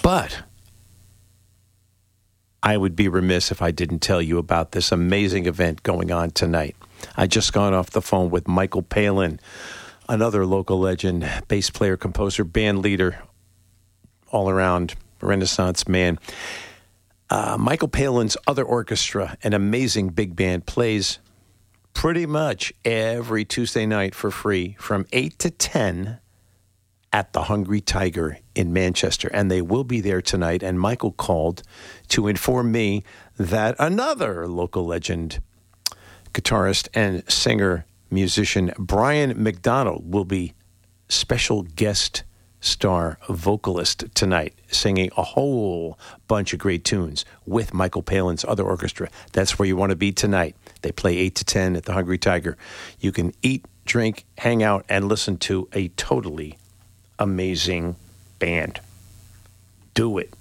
But I would be remiss if I didn't tell you about this amazing event going on tonight. I just got off the phone with Michael Palin, another local legend, bass player, composer, band leader, all-around Renaissance man. Michael Palin's Other Orchestra, an amazing big band, plays pretty much every Tuesday night for free from 8 to 10 at the Hungry Tiger in Manchester. And they will be there tonight. And Michael called to inform me that another local legend, guitarist and singer, musician, Brian McDonald, will be special guest star vocalist tonight, singing a whole bunch of great tunes with Michael Palin's Other Orchestra. That's where you want to be tonight. They play 8 to 10 at the Hungry Tiger. You can eat, drink, hang out, and listen to a totally amazing band. Do it.